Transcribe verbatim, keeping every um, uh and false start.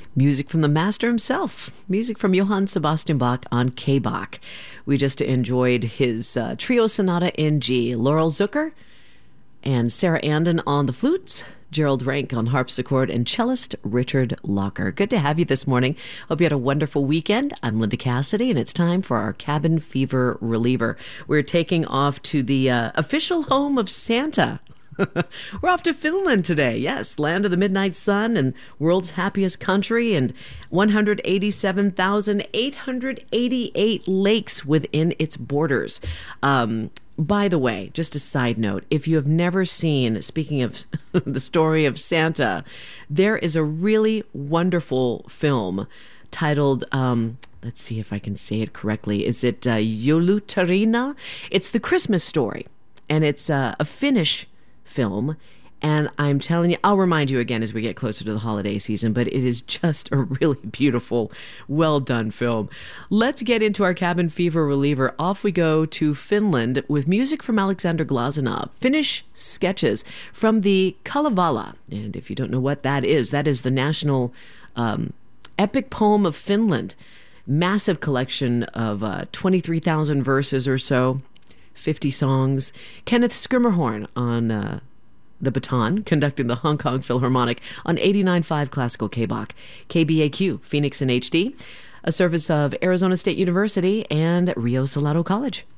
Music from the master himself. Music from Johann Sebastian Bach on K-Bach. We just enjoyed his uh, trio sonata in G. Laurel Zucker and Sarah Andon on the flutes, Gerald Rank on harpsichord, and cellist Richard Locker. Good to have you this morning. Hope you had a wonderful weekend. I'm Linda Cassidy, and it's time for our Cabin Fever Reliever. We're taking off to the uh, official home of Santa. We're off to Finland today. Yes, land of the midnight sun and world's happiest country, and one hundred eighty-seven thousand eight hundred eighty-eight lakes within its borders. Um, by the way, just a side note, if you have never seen, speaking of the story of Santa, there is a really wonderful film titled, um, let's see if I can say it correctly. Is it uh, Joulutarina? It's the Christmas story, and it's uh, a Finnish film, and I'm telling you, I'll remind you again as we get closer to the holiday season, but it is just a really beautiful, well done film. Let's get into our Cabin Fever Reliever. Off we go to Finland with music from Alexander Glazunov, Finnish sketches from the Kalevala. And if you don't know what that is, that is the national um, epic poem of Finland. Massive collection of uh, twenty-three thousand verses or so. fifty songs. Kenneth Skimmerhorn on uh, the baton, conducting the Hong Kong Philharmonic on eighty-nine point five Classical K-Bach. K B A Q, Phoenix in H D, a service of Arizona State University and Rio Salado College.